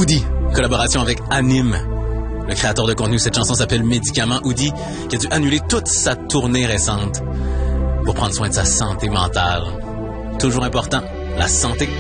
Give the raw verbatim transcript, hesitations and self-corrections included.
Oudi, collaboration avec Anime. Le créateur de contenu, cette chanson s'appelle Médicament. Oudi, qui a dû annuler toute sa tournée récente pour prendre soin de sa santé mentale. Toujours important, la santé.